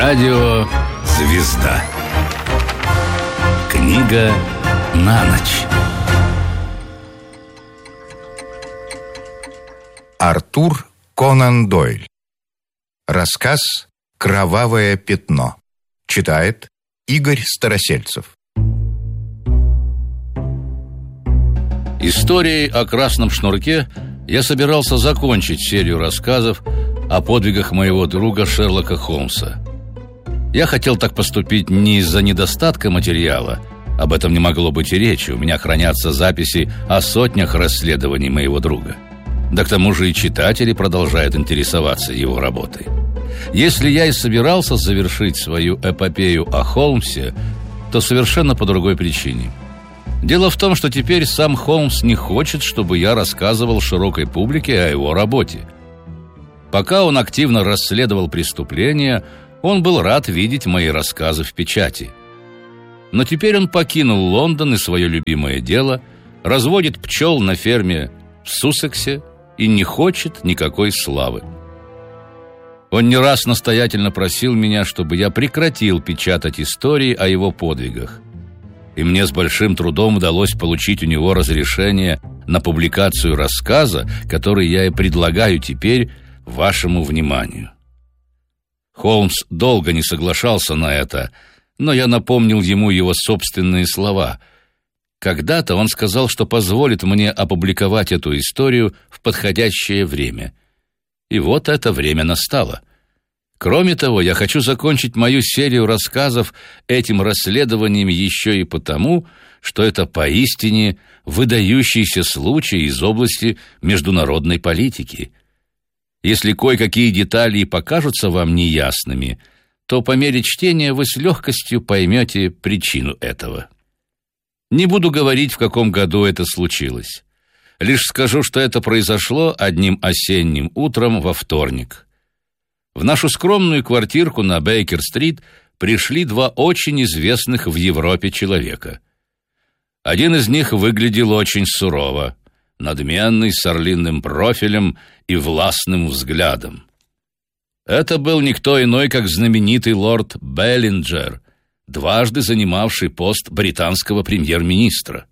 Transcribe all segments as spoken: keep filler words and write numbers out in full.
Радио «Звезда». Книга на ночь. Артур Конан Дойль. Рассказ «Кровавое пятно». Читает Игорь Старосельцев. Историей о красном шнурке я собирался закончить серию рассказов о подвигах моего друга Шерлока Холмса. Я хотел так поступить не из-за недостатка материала. Об этом не могло быть и речи. У меня хранятся записи о сотнях расследований моего друга. Да к тому же и читатели продолжают интересоваться его работой. Если я и собирался завершить свою эпопею о Холмсе, то совершенно по другой причине. Дело в том, что теперь сам Холмс не хочет, чтобы я рассказывал широкой публике о его работе. Пока он активно расследовал преступления, он был рад видеть мои рассказы в печати. Но теперь он покинул Лондон и свое любимое дело, разводит пчел на ферме в Суссексе и не хочет никакой славы. Он не раз настоятельно просил меня, чтобы я прекратил печатать истории о его подвигах. И мне с большим трудом удалось получить у него разрешение на публикацию рассказа, который я и предлагаю теперь вашему вниманию. Холмс долго не соглашался на это, но я напомнил ему его собственные слова. Когда-то он сказал, что позволит мне опубликовать эту историю в подходящее время. И вот это время настало. Кроме того, я хочу закончить мою серию рассказов этим расследованием еще и потому, что это поистине выдающийся случай из области международной политики. Если кое-какие детали и покажутся вам неясными, то по мере чтения вы с легкостью поймете причину этого. Не буду говорить, в каком году это случилось. Лишь скажу, что это произошло одним осенним утром во вторник. В нашу скромную квартирку на Бейкер-стрит пришли два очень известных в Европе человека. Один из них выглядел очень сурово, надменный, с орлиным профилем и властным взглядом. Это был никто иной, как знаменитый лорд Беллинджер, дважды занимавший пост британского премьер-министра.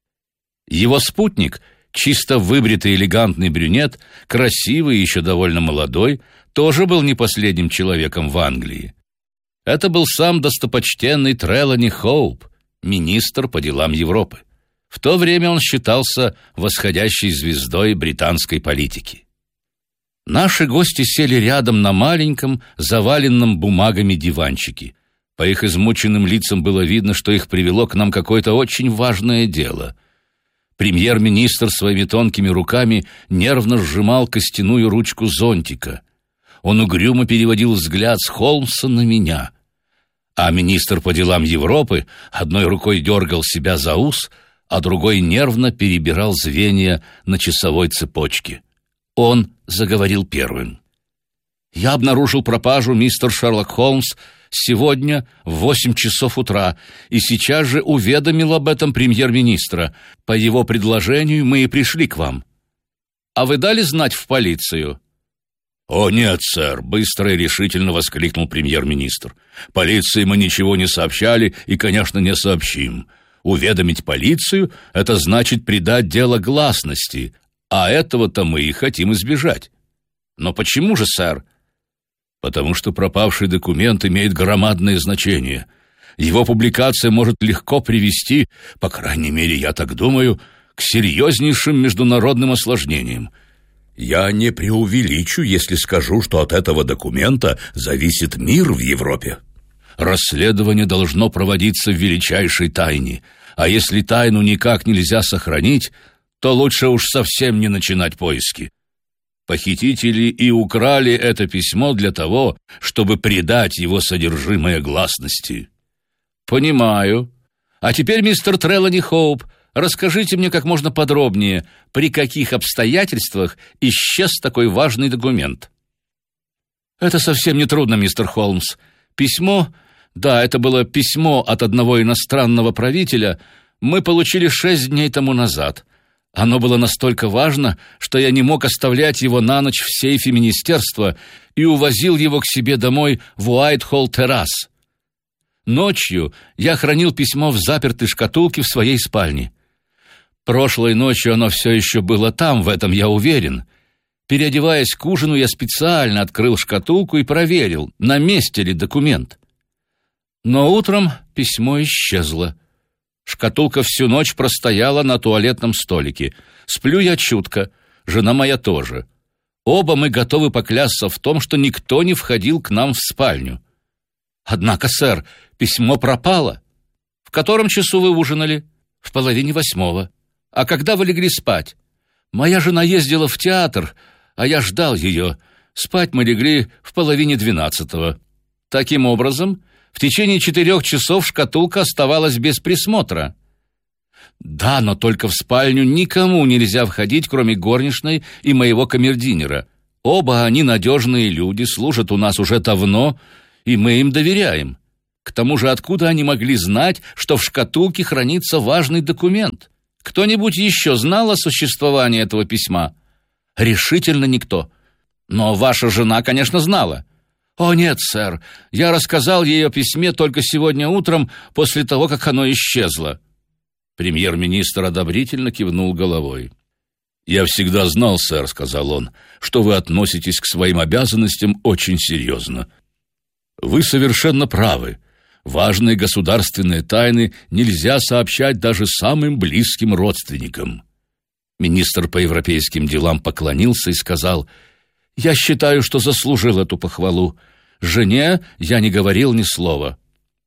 Его спутник, чисто выбритый элегантный брюнет, красивый и еще довольно молодой, тоже был не последним человеком в Англии. Это был сам достопочтенный Трелани Хоуп, министр по делам Европы. В то время он считался восходящей звездой британской политики. Наши гости сели рядом на маленьком, заваленном бумагами диванчике. По их измученным лицам было видно, что их привело к нам какое-то очень важное дело. Премьер-министр своими тонкими руками нервно сжимал костяную ручку зонтика. Он угрюмо переводил взгляд с Холмса на меня. А министр по делам Европы одной рукой дергал себя за ус, а другой нервно перебирал звенья на часовой цепочке. Он заговорил первым. «Я обнаружил пропажу, мистер Шерлок Холмс, сегодня в восемь часов утра, и сейчас же уведомил об этом премьер-министра. По его предложению мы и пришли к вам. А вы дали знать в полицию?» «О, нет, сэр!» — быстро и решительно воскликнул премьер-министр. «Полиции мы ничего не сообщали и, конечно, не сообщим. Уведомить полицию — это значит придать дело гласности, а этого-то мы и хотим избежать». «Но почему же, сэр?» «Потому что пропавший документ имеет громадное значение. Его публикация может легко привести, по крайней мере, я так думаю, к серьезнейшим международным осложнениям. Я не преувеличу, если скажу, что от этого документа зависит мир в Европе. Расследование должно проводиться в величайшей тайне, а если тайну никак нельзя сохранить, то лучше уж совсем не начинать поиски. Похитители и украли это письмо для того, чтобы придать его содержимое гласности». «Понимаю. А теперь, мистер Трелани Хоуп, расскажите мне как можно подробнее, при каких обстоятельствах исчез такой важный документ». «Это совсем не трудно, мистер Холмс. Письмо, да, это было письмо от одного иностранного правителя, мы получили шесть дней тому назад. Оно было настолько важно, что я не мог оставлять его на ночь в сейфе министерства и увозил его к себе домой в Уайтхолл-террас. Ночью я хранил письмо в запертой шкатулке в своей спальне. Прошлой ночью оно все еще было там, в этом я уверен. Переодеваясь к ужину, я специально открыл шкатулку и проверил, на месте ли документ. Но утром письмо исчезло. Шкатулка всю ночь простояла на туалетном столике. Сплю я чутко, жена моя тоже. Оба мы готовы поклясться в том, что никто не входил к нам в спальню. Однако, сэр, письмо пропало. В котором часу вы ужинали? В половине восьмого. А когда вы легли спать? Моя жена ездила в театр, а я ждал ее. Спать мы легли в половине двенадцатого. Таким образом, в течение четырех часов шкатулка оставалась без присмотра. Да, но только в спальню никому нельзя входить, кроме горничной и моего камердинера. Оба они надежные люди, служат у нас уже давно, и мы им доверяем. К тому же, откуда они могли знать, что в шкатулке хранится важный документ? Кто-нибудь еще знал о существовании этого письма? Решительно никто. Но ваша жена, конечно, знала. «О, нет, сэр, я рассказал ей о письме только сегодня утром, после того, как оно исчезло». Премьер-министр одобрительно кивнул головой. «Я всегда знал, сэр, — сказал он, — что вы относитесь к своим обязанностям очень серьезно. Вы совершенно правы. Важные государственные тайны нельзя сообщать даже самым близким родственникам». Министр по европейским делам поклонился и сказал: «Я считаю, что заслужил эту похвалу. Жене я не говорил ни слова».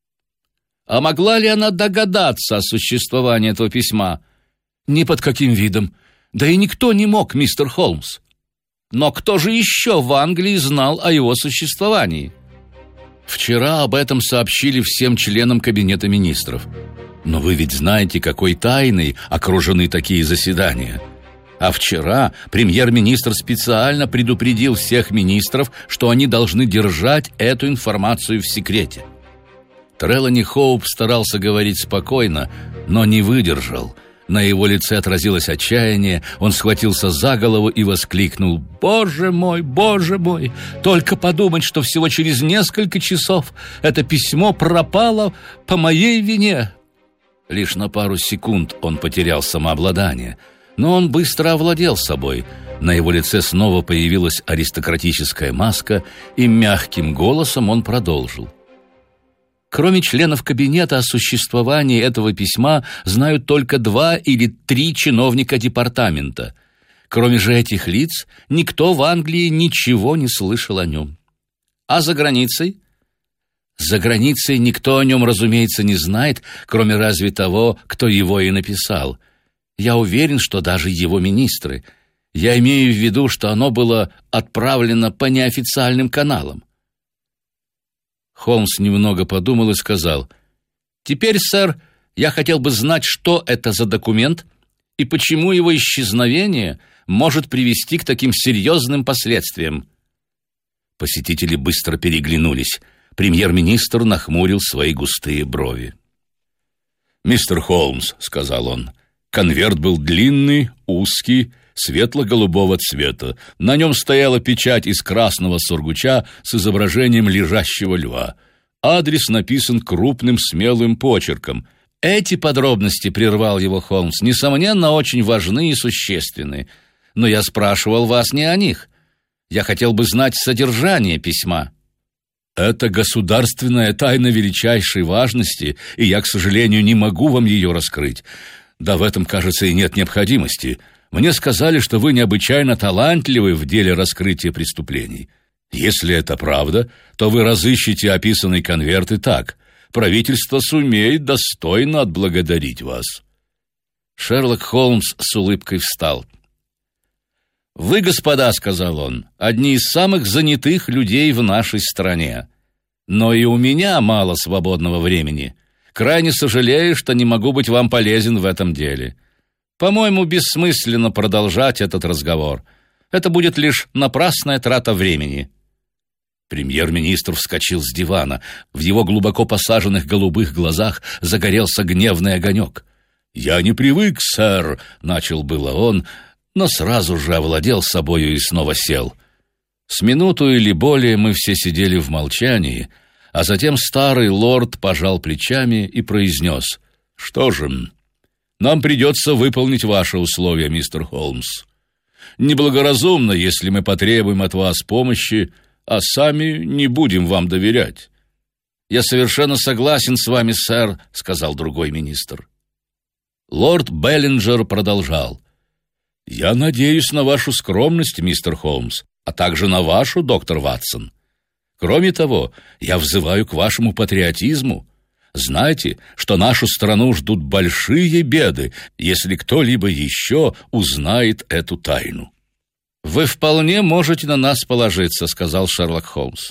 А могла ли она догадаться о существовании этого письма? Ни под каким видом. Да и никто не мог, мистер Холмс. Но кто же еще в Англии знал о его существовании? Вчера об этом сообщили всем членам кабинета министров. Но вы ведь знаете, какой тайной окружены такие заседания. А вчера премьер-министр специально предупредил всех министров, что они должны держать эту информацию в секрете. Трелани Хоуп старался говорить спокойно, но не выдержал. На его лице отразилось отчаяние, он схватился за голову и воскликнул: «Боже мой, боже мой! Только подумать, что всего через несколько часов это письмо пропало по моей вине!» Лишь на пару секунд он потерял самообладание, но он быстро овладел собой. На его лице снова появилась аристократическая маска, и мягким голосом он продолжил: «Кроме членов кабинета, о существовании этого письма знают только два или три чиновника департамента. Кроме же этих лиц, никто в Англии ничего не слышал о нем. А за границей? За границей никто о нем, разумеется, не знает, кроме разве того, кто его и написал. Я уверен, что даже его министры. Я имею в виду, что оно было отправлено по неофициальным каналам». Холмс немного подумал и сказал: «Теперь, сэр, я хотел бы знать, что это за документ и почему его исчезновение может привести к таким серьезным последствиям». Посетители быстро переглянулись. Премьер-министр нахмурил свои густые брови. «Мистер Холмс, — сказал он, — конверт был длинный, узкий, светло-голубого цвета. На нем стояла печать из красного сургуча с изображением лежащего льва. Адрес написан крупным смелым почерком. Эти подробности, — прервал его Холмс, — несомненно, очень важны и существенны. Но я спрашивал вас не о них. Я хотел бы знать содержание письма». «Это государственная тайна величайшей важности, и я, к сожалению, не могу вам ее раскрыть. Да в этом, кажется, и нет необходимости. Мне сказали, что вы необычайно талантливы в деле раскрытия преступлений. Если это правда, то вы разыщете описанный конверт и так. Правительство сумеет достойно отблагодарить вас». Шерлок Холмс с улыбкой встал. «Вы, господа, — сказал он, — одни из самых занятых людей в нашей стране. Но и у меня мало свободного времени. Крайне сожалею, что не могу быть вам полезен в этом деле. По-моему, бессмысленно продолжать этот разговор. Это будет лишь напрасная трата времени». Премьер-министр вскочил с дивана. В его глубоко посаженных голубых глазах загорелся гневный огонек. «Я не привык, сэр», — начал было он, но сразу же овладел собою и снова сел. С минуту или более мы все сидели в молчании, а затем старый лорд пожал плечами и произнес: «Что же, нам придется выполнить ваши условия, мистер Холмс. Неблагоразумно, если мы потребуем от вас помощи, а сами не будем вам доверять». «Я совершенно согласен с вами, сэр», — сказал другой министр. Лорд Беллинджер продолжал: «Я надеюсь на вашу скромность, мистер Холмс, а также на вашу, доктор Ватсон. Кроме того, я взываю к вашему патриотизму. Знайте, что нашу страну ждут большие беды, если кто-либо еще узнает эту тайну». «Вы вполне можете на нас положиться», — сказал Шерлок Холмс.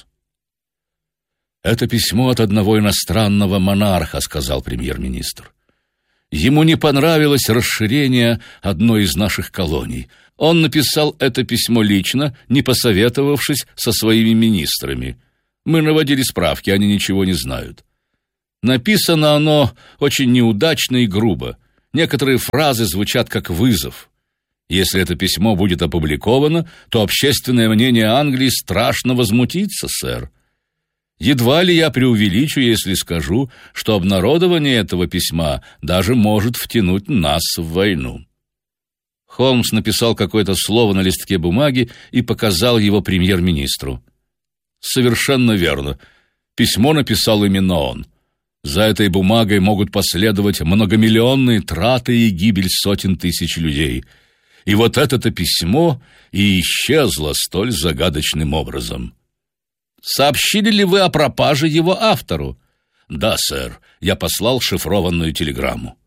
«Это письмо от одного иностранного монарха», — сказал премьер-министр. «Ему не понравилось расширение одной из наших колоний. Он написал это письмо лично, не посоветовавшись со своими министрами. Мы наводили справки, они ничего не знают. Написано оно очень неудачно и грубо. Некоторые фразы звучат как вызов. Если это письмо будет опубликовано, то общественное мнение Англии страшно возмутится, сэр. Едва ли я преувеличу, если скажу, что обнародование этого письма даже может втянуть нас в войну». Холмс написал какое-то слово на листке бумаги и показал его премьер-министру. «Совершенно верно. Письмо написал именно он. За этой бумагой могут последовать многомиллионные траты и гибель сотен тысяч людей. И вот это-то письмо и исчезло столь загадочным образом». «Сообщили ли вы о пропаже его автору?» «Да, сэр. Я послал шифрованную телеграмму».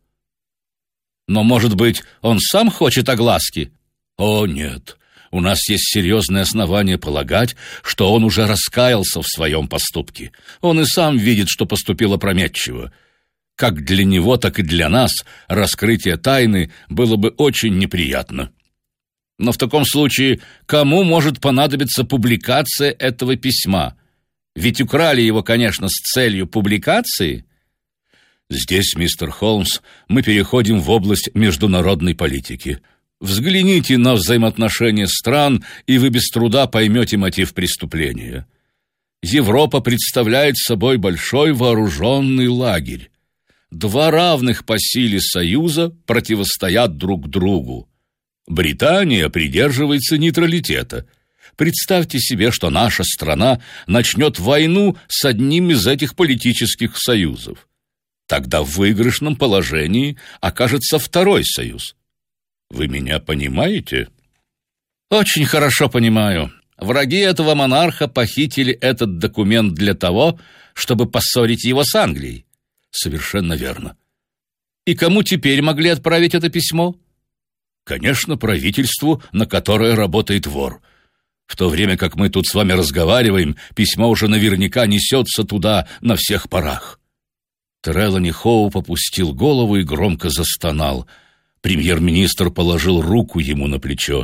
«Но, может быть, он сам хочет огласки?» «О, нет. У нас есть серьезные основания полагать, что он уже раскаялся в своем поступке. Он и сам видит, что поступил опрометчиво. Как для него, так и для нас раскрытие тайны было бы очень неприятно». «Но в таком случае кому может понадобиться публикация этого письма? Ведь украли его, конечно, с целью публикации». «Здесь, мистер Холмс, мы переходим в область международной политики. Взгляните на взаимоотношения стран, и вы без труда поймете мотив преступления. Европа представляет собой большой вооруженный лагерь. Два равных по силе союза противостоят друг другу. Британия придерживается нейтралитета. Представьте себе, что наша страна начнет войну с одним из этих политических союзов. Тогда в выигрышном положении окажется второй союз. Вы меня понимаете?» «Очень хорошо понимаю. Враги этого монарха похитили этот документ для того, чтобы поссорить его с Англией». «Совершенно верно». «И кому теперь могли отправить это письмо?» «Конечно, правительству, на которое работает вор. В то время как мы тут с вами разговариваем, письмо уже наверняка несется туда на всех парах». Трелани Хоуп опустил голову и громко застонал. Премьер-министр положил руку ему на плечо.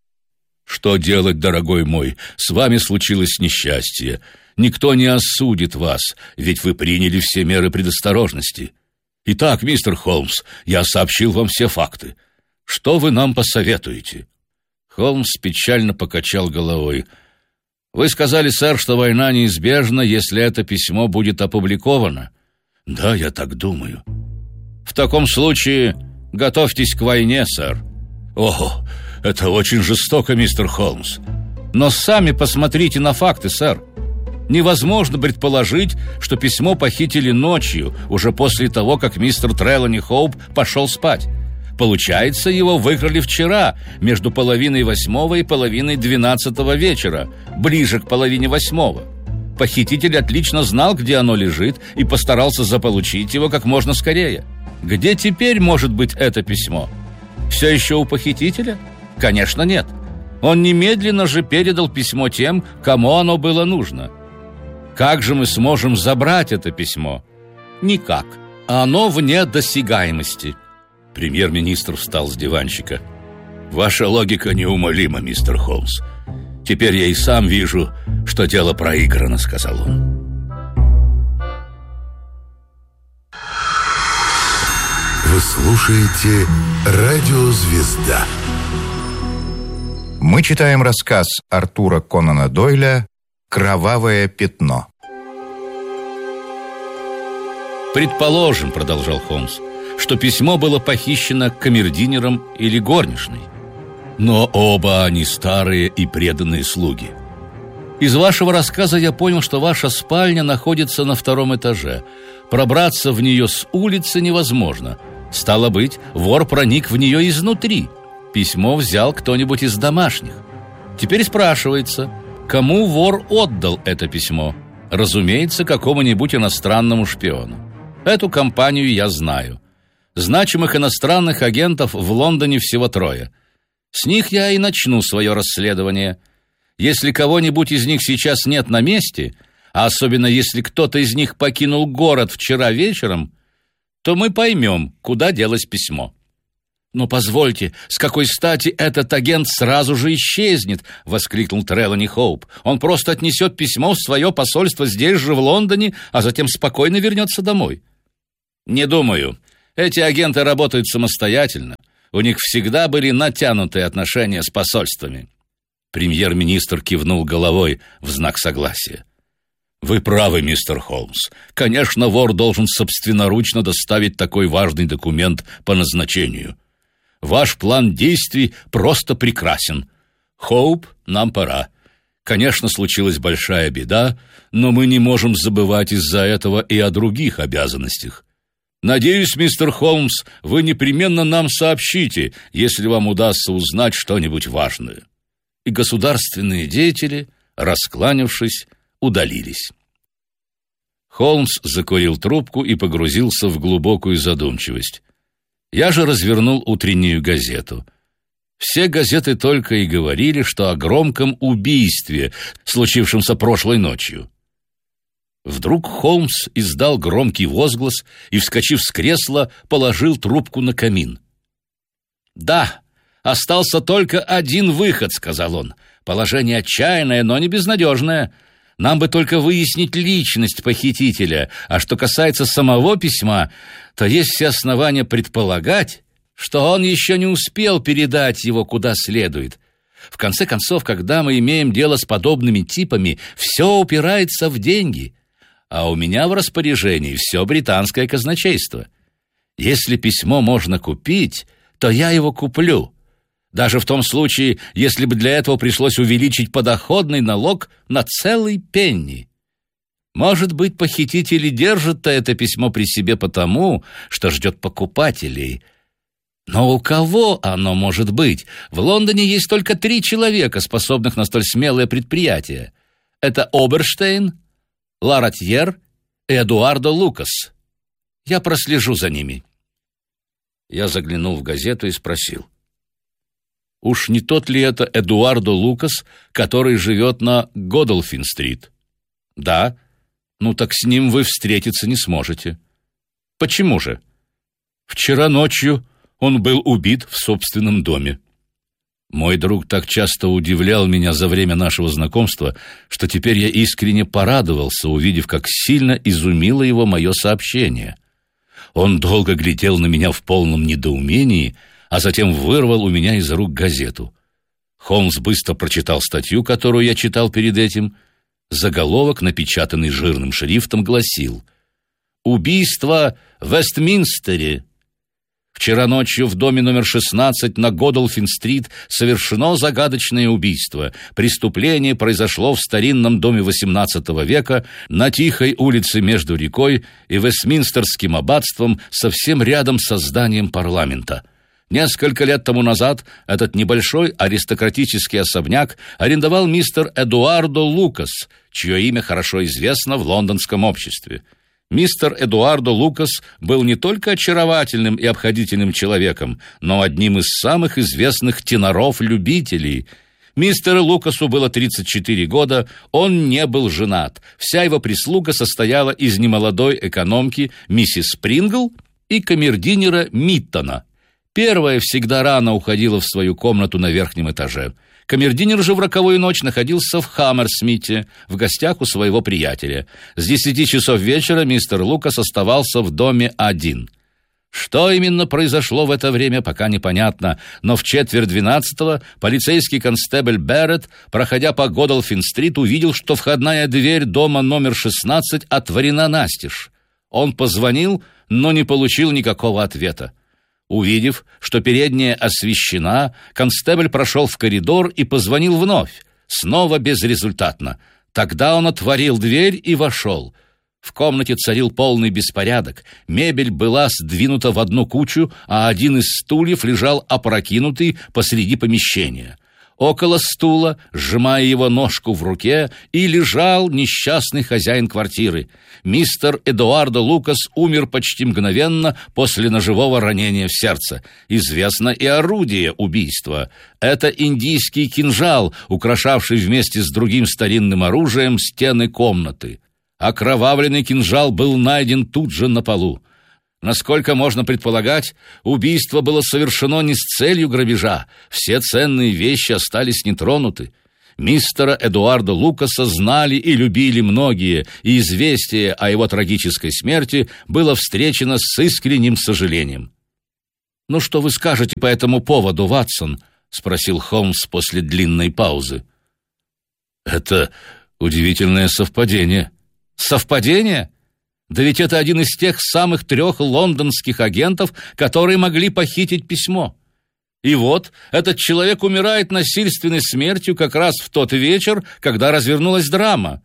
«Что делать, дорогой мой? С вами случилось несчастье. Никто не осудит вас, ведь вы приняли все меры предосторожности. Итак, мистер Холмс, я сообщил вам все факты. Что вы нам посоветуете?» Холмс печально покачал головой. «Вы сказали, сэр, что война неизбежна, если это письмо будет опубликовано». «Да, я так думаю». «В таком случае готовьтесь к войне, сэр». «О, это очень жестоко, мистер Холмс». «Но сами посмотрите на факты, сэр. Невозможно предположить, что письмо похитили ночью, уже после того, как мистер Трелани Хоуп пошел спать. Получается, его выкрали вчера, между половиной восьмого и половиной двенадцатого вечера, ближе к половине восьмого. Похититель отлично знал, где оно лежит, и постарался заполучить его как можно скорее. Где теперь может быть это письмо? Все еще у похитителя? Конечно, нет. Он немедленно же передал письмо тем, кому оно было нужно. Как же мы сможем забрать это письмо? Никак. Оно вне досягаемости». Премьер-министр встал с диванчика. «Ваша логика неумолима, мистер Холмс. Теперь я и сам вижу, что дело проиграно», — сказал он. Вы слушаете «Радио Звезда». Мы читаем рассказ Артура Конана Дойля «Кровавое пятно». «Предположим, — продолжал Холмс, — что письмо было похищено камердинером или горничной. Но оба они старые и преданные слуги. Из вашего рассказа я понял, что ваша спальня находится на втором этаже. Пробраться в нее с улицы невозможно. Стало быть, вор проник в нее изнутри. Письмо взял кто-нибудь из домашних. Теперь спрашивается, кому вор отдал это письмо? Разумеется, какому-нибудь иностранному шпиону. Эту компанию я знаю. Значимых иностранных агентов в Лондоне всего трое. С них я и начну свое расследование. Если кого-нибудь из них сейчас нет на месте, а особенно если кто-то из них покинул город вчера вечером, то мы поймем, куда делось письмо». «Но позвольте, с какой стати этот агент сразу же исчезнет?» — воскликнул Трелани Хоуп. «Он просто отнесет письмо в свое посольство здесь же, в Лондоне, а затем спокойно вернется домой». «Не думаю. Эти агенты работают самостоятельно. У них всегда были натянутые отношения с посольствами». Премьер-министр кивнул головой в знак согласия. «Вы правы, мистер Холмс. Конечно, вор должен собственноручно доставить такой важный документ по назначению. Ваш план действий просто прекрасен. Хоуп, нам пора. Конечно, случилась большая беда, но мы не можем забывать из-за этого и о других обязанностях. Надеюсь, мистер Холмс, вы непременно нам сообщите, если вам удастся узнать что-нибудь важное». И государственные деятели, раскланявшись, удалились. Холмс закурил трубку и погрузился в глубокую задумчивость. Я же развернул утреннюю газету. Все газеты только и говорили, что о громком убийстве, случившемся прошлой ночью. Вдруг Холмс издал громкий возглас и, вскочив с кресла, положил трубку на камин. «Да, остался только один выход», — сказал он. «Положение отчаянное, но не безнадежное. Нам бы только выяснить личность похитителя, а что касается самого письма, то есть все основания предполагать, что он еще не успел передать его куда следует. В конце концов, когда мы имеем дело с подобными типами, все упирается в деньги, а у меня в распоряжении все британское казначейство. Если письмо можно купить, то я его куплю. Даже в том случае, если бы для этого пришлось увеличить подоходный налог на целый пенни. Может быть, похитители держат это письмо при себе потому, что ждет покупателей. Но у кого оно может быть? В Лондоне есть только три человека, способных на столь смелое предприятие. Это Оберштейн, Ларатьер и Эдуардо Лукас. Я прослежу за ними». Я заглянул в газету и спросил: «Уж не тот ли это Эдуардо Лукас, который живет на Годолфин-стрит?» «Да». «Ну так с ним вы встретиться не сможете». «Почему же?» «Вчера ночью он был убит в собственном доме». Мой друг так часто удивлял меня за время нашего знакомства, что теперь я искренне порадовался, увидев, как сильно изумило его мое сообщение. Он долго глядел на меня в полном недоумении, а затем вырвал у меня из рук газету. Холмс быстро прочитал статью, которую я читал перед этим. Заголовок, напечатанный жирным шрифтом, гласил: «Убийство в Вестминстере. Вчера ночью в доме номер шестнадцать на Годолфин-стрит совершено загадочное убийство. Преступление произошло в старинном доме восемнадцатого века на тихой улице между рекой и Вестминстерским аббатством, совсем рядом со зданием парламента. Несколько лет тому назад этот небольшой аристократический особняк арендовал мистер Эдуардо Лукас, чье имя хорошо известно в лондонском обществе. Мистер Эдуардо Лукас был не только очаровательным и обходительным человеком, но одним из самых известных теноров-любителей. Мистеру Лукасу было тридцать четыре года, он не был женат. Вся его прислуга состояла из немолодой экономки миссис Спрингл и камердинера Миттона. Первая всегда рано уходила в свою комнату на верхнем этаже. Камердинер же в роковую ночь находился в Хаммерсмите, в гостях у своего приятеля. С десяти часов вечера мистер Лукас оставался в доме один. Что именно произошло в это время, пока непонятно, но в четверть двенадцатого полицейский констебль Берретт, проходя по Годолфин-стрит, увидел, что входная дверь дома номер шестнадцать отворена настежь. Он позвонил, но не получил никакого ответа. Увидев, что передняя освещена, констебль прошел в коридор и позвонил вновь, снова безрезультатно. Тогда он отворил дверь и вошел. В комнате царил полный беспорядок. Мебель была сдвинута в одну кучу, а один из стульев лежал опрокинутый посреди помещения. Около стула, сжимая его ножку в руке, и лежал несчастный хозяин квартиры. Мистер Эдуардо Лукас умер почти мгновенно после ножевого ранения в сердце. Известно и орудие убийства. Это индийский кинжал, украшавший вместе с другим старинным оружием стены комнаты. Окровавленный кинжал был найден тут же на полу. Насколько можно предполагать, убийство было совершено не с целью грабежа. Все ценные вещи остались нетронуты. Мистера Эдуарда Лукаса знали и любили многие, и известие о его трагической смерти было встречено с искренним сожалением. «Ну что вы скажете по этому поводу, Ватсон?» — спросил Холмс после длинной паузы. «Это удивительное совпадение». «Совпадение? Да ведь это один из тех самых трех лондонских агентов, которые могли похитить письмо. И вот этот человек умирает насильственной смертью как раз в тот вечер, когда развернулась драма.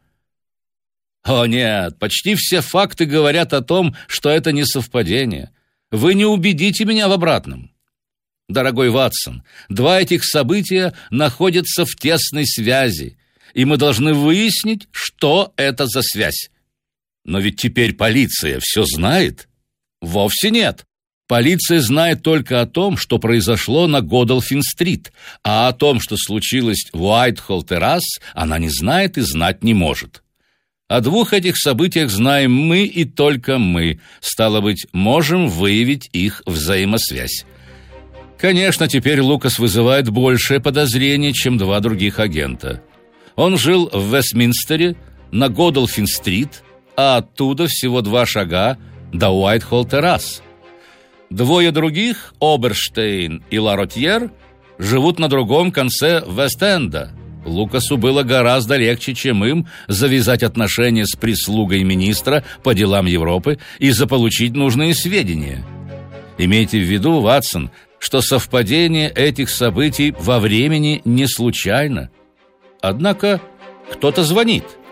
О нет, почти все факты говорят о том, что это не совпадение. Вы не убедите меня в обратном. Дорогой Ватсон, два этих события находятся в тесной связи, и мы должны выяснить, что это за связь. Но ведь теперь полиция все знает? Вовсе нет. Полиция знает только о том, что произошло на Годолфин-стрит, а о том, что случилось в Уайтхолл-террас, она не знает и знать не может. О двух этих событиях знаем мы и только мы, стало быть, можем выявить их взаимосвязь. Конечно, теперь Лукас вызывает большее подозрение, чем два других агента. Он жил в Вестминстере, на Годолфин-стрит, а оттуда всего два шага до Уайтхолл-террас. Двое других, Оберштейн и Ларотьер, живут на другом конце Вест-Энда. Лукасу было гораздо легче, чем им, завязать отношения с прислугой министра по делам Европы и заполучить нужные сведения. Имейте в виду, Ватсон, что совпадение этих событий во времени не случайно. Однако кто-то звонит.